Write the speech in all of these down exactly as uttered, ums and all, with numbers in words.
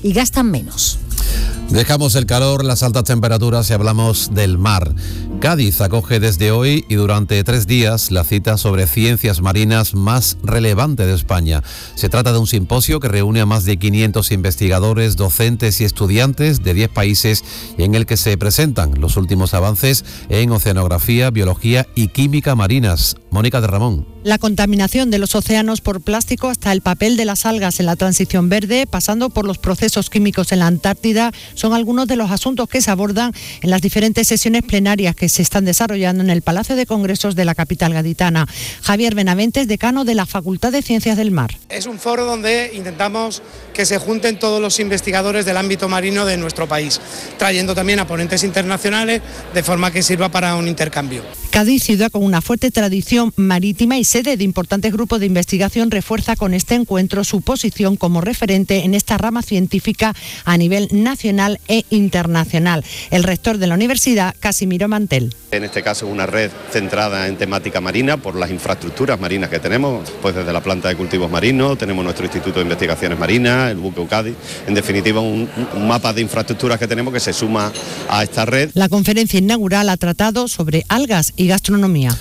y gastan menos. Dejamos el calor, las altas temperaturas y hablamos del mar. Cádiz acoge desde hoy y durante tres días la cita sobre ciencias marinas más relevante de España. Se trata de un simposio que reúne a más de quinientos investigadores, docentes y estudiantes de diez países y en el que se presentan los últimos avances en oceanografía, biología y química marinas. Mónica de Ramón. La contaminación de los océanos por plástico hasta el papel de las algas en la transición verde, pasando por los procesos químicos en la Antártida, son algunos de los asuntos que se abordan en las diferentes sesiones plenarias que se están desarrollando en el Palacio de Congresos de la capital gaditana. Javier Benavente es decano de la Facultad de Ciencias del Mar. Es un foro donde intentamos que se junten todos los investigadores del ámbito marino de nuestro país, trayendo también a ponentes internacionales de forma que sirva para un intercambio. Cádiz, ciudad con una fuerte tradición marítima y sede de importantes grupos de investigación, refuerza con este encuentro su posición como referente en esta rama científica a nivel nacional e internacional. El rector de la universidad, Casimiro Mantel. En este caso una red centrada en temática marina por las infraestructuras marinas que tenemos, pues desde la planta de cultivos marinos, tenemos nuestro Instituto de Investigaciones Marinas, el buque Cádiz, en definitiva un, un mapa de infraestructuras que tenemos que se suma a esta red. La conferencia inaugural ha tratado sobre algas y gastronomía.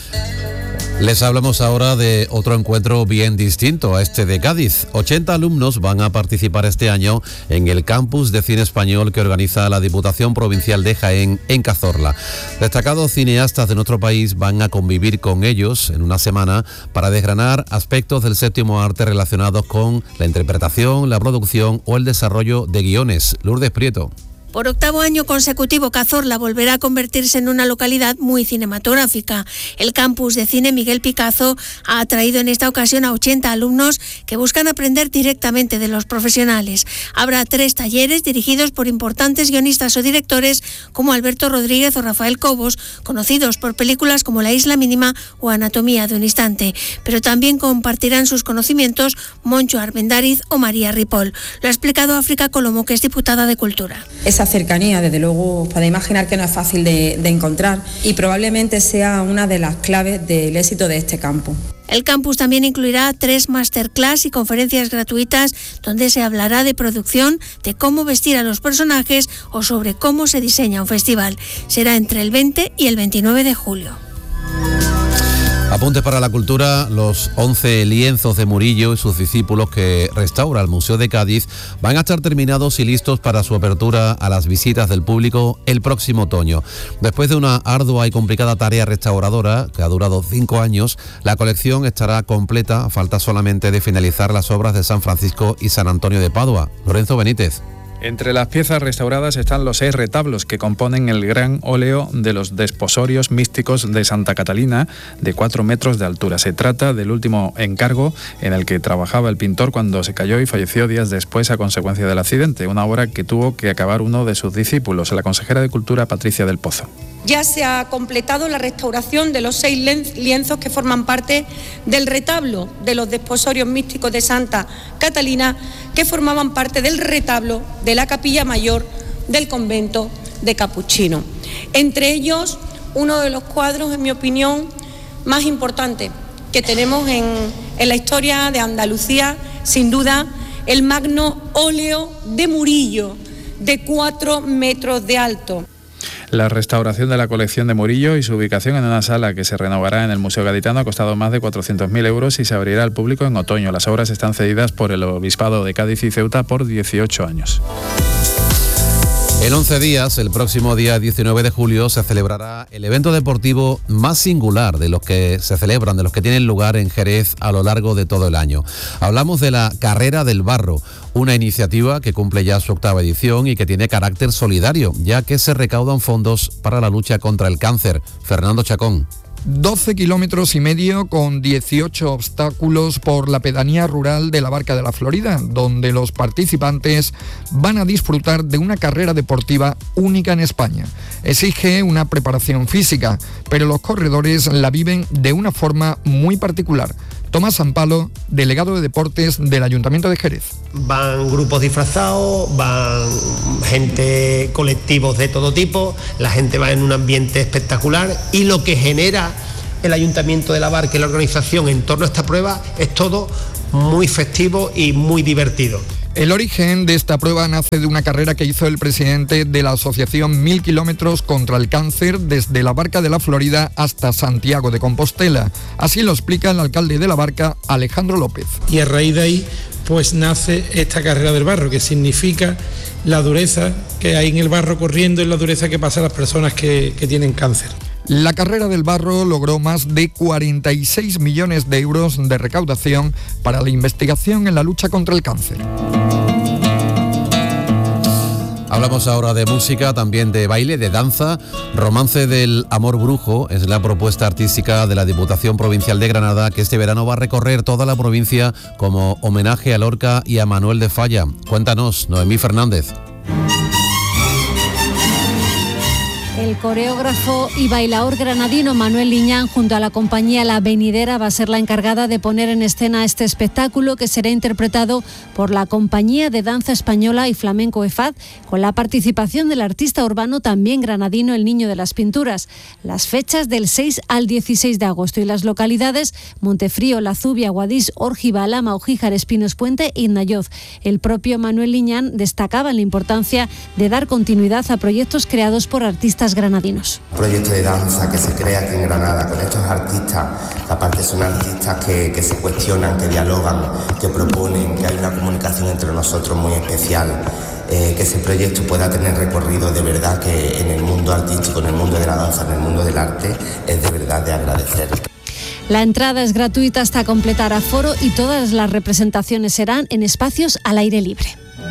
Les hablamos ahora de otro encuentro bien distinto a este de Cádiz. ochenta alumnos van a participar este año en el campus de cine español que organiza la Diputación Provincial de Jaén en Cazorla. Destacados cineastas de nuestro país van a convivir con ellos en una semana para desgranar aspectos del séptimo arte relacionados con la interpretación, la producción o el desarrollo de guiones. Lourdes Prieto. Por octavo año consecutivo, Cazorla volverá a convertirse en una localidad muy cinematográfica. El campus de cine Miguel Picazo ha atraído en esta ocasión a ochenta alumnos que buscan aprender directamente de los profesionales. Habrá tres talleres dirigidos por importantes guionistas o directores como Alberto Rodríguez o Rafael Cobos, conocidos por películas como La Isla Mínima o Anatomía de un Instante. Pero también compartirán sus conocimientos Moncho Armendáriz o María Ripoll. Lo ha explicado África Colomo, que es diputada de Cultura. Esa cercanía, desde luego, podéis imaginar que no es fácil de, de encontrar y probablemente sea una de las claves del éxito de este campo. El campus también incluirá tres masterclass y conferencias gratuitas donde se hablará de producción, de cómo vestir a los personajes o sobre cómo se diseña un festival. Será entre el veinte y el veintinueve de julio. Apuntes para la cultura: los once lienzos de Murillo y sus discípulos que restaura el Museo de Cádiz van a estar terminados y listos para su apertura a las visitas del público el próximo otoño. Después de una ardua y complicada tarea restauradora que ha durado cinco años, la colección estará completa. Falta solamente de finalizar las obras de San Francisco y San Antonio de Padua. Lorenzo Benítez. Entre las piezas restauradas están los seis retablos que componen el gran óleo de los desposorios místicos de Santa Catalina, de cuatro metros de altura. Se trata del último encargo en el que trabajaba el pintor cuando se cayó y falleció días después a consecuencia del accidente, una obra que tuvo que acabar uno de sus discípulos, la consejera de Cultura, Patricia del Pozo. Ya se ha completado la restauración de los seis lienzos que forman parte del retablo de los desposorios místicos de Santa Catalina, que formaban parte del retablo de la capilla mayor del convento de Capuchino. Entre ellos, uno de los cuadros, en mi opinión, más importantes que tenemos en, en la historia de Andalucía, sin duda, el magno óleo de Murillo, de cuatro metros de alto. La restauración de la colección de Murillo y su ubicación en una sala que se renovará en el Museo Gaditano ha costado más de cuatrocientos mil euros y se abrirá al público en otoño. Las obras están cedidas por el Obispado de Cádiz y Ceuta por dieciocho años. En once días, el próximo día diecinueve de julio, se celebrará el evento deportivo más singular de los que se celebran, de los que tienen lugar en Jerez a lo largo de todo el año. Hablamos de la Carrera del Barro, una iniciativa que cumple ya su octava edición y que tiene carácter solidario, ya que se recaudan fondos para la lucha contra el cáncer. Fernando Chacón. doce kilómetros y medio con dieciocho obstáculos por la pedanía rural de la Barca de la Florida, donde los participantes van a disfrutar de una carrera deportiva única en España. Exige una preparación física, pero los corredores la viven de una forma muy particular. Tomás Sampalo, delegado de Deportes del Ayuntamiento de Jerez. Van grupos disfrazados, van gente, colectivos de todo tipo, la gente va en un ambiente espectacular y lo que genera el Ayuntamiento de La Barca y la organización en torno a esta prueba es todo muy festivo y muy divertido. El origen de esta prueba nace de una carrera que hizo el presidente de la asociación Mil Kilómetros contra el Cáncer desde la Barca de la Florida hasta Santiago de Compostela. Así lo explica el alcalde de la Barca, Alejandro López. Y a raíz de ahí pues nace esta carrera del barro, que significa la dureza que hay en el barro corriendo y la dureza que pasa a las personas que, que tienen cáncer. La carrera del barro logró más de cuarenta y seis millones de euros de recaudación para la investigación en la lucha contra el cáncer. Hablamos ahora de música, también de baile, de danza. Romance del Amor Brujo es la propuesta artística de la Diputación Provincial de Granada, que este verano va a recorrer toda la provincia como homenaje a Lorca y a Manuel de Falla. Cuéntanos, Noemí Fernández. El coreógrafo y bailaor granadino Manuel Liñán, junto a la compañía La Venidera, va a ser la encargada de poner en escena este espectáculo, que será interpretado por la Compañía de Danza Española y Flamenco E F A D, con la participación del artista urbano también granadino El Niño de las Pinturas. Las fechas del seis al dieciséis de agosto y las localidades: Montefrío, La Zubia, Guadix, Órgiva, Alhama, Ojíjar, Espinos Puente y Nayoz. El propio Manuel Liñán destacaba la importancia de dar continuidad a proyectos creados por artistas granadinos. Un proyecto de danza que se crea aquí en Granada con estos artistas, aparte son artistas que, que se cuestionan, que dialogan, que proponen, que hay una comunicación entre nosotros muy especial, eh, que ese proyecto pueda tener recorrido de verdad, que en el mundo artístico, en el mundo de la danza, en el mundo del arte, es de verdad de agradecer. La entrada es gratuita hasta completar aforo y todas las representaciones serán en espacios al aire libre.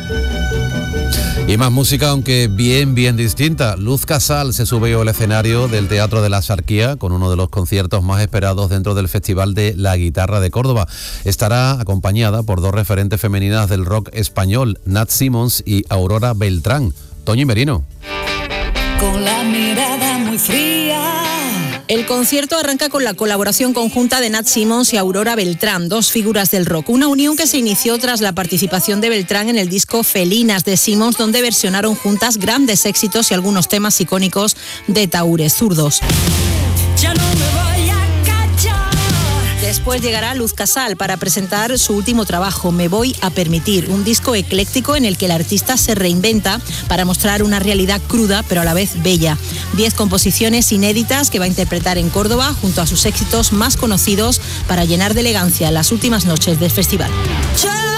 Y más música, aunque bien, bien distinta. Luz Casal se sube al escenario del Teatro de la Sarquía con uno de los conciertos más esperados dentro del Festival de la Guitarra de Córdoba. Estará acompañada por dos referentes femeninas del rock español, Nat Simons y Aurora Beltrán. Toñi Merino. Con la mirada muy fría. El concierto arranca con la colaboración conjunta de Nat Simons y Aurora Beltrán, dos figuras del rock. Una unión que se inició tras la participación de Beltrán en el disco Felinas de Simons, donde versionaron juntas grandes éxitos y algunos temas icónicos de Tahúres Zurdos. Ya no me voy a callar. Después llegará Luz Casal para presentar su último trabajo, Me Voy a Permitir, un disco ecléctico en el que el artista se reinventa para mostrar una realidad cruda pero a la vez bella. Diez composiciones inéditas que va a interpretar en Córdoba junto a sus éxitos más conocidos para llenar de elegancia las últimas noches del festival.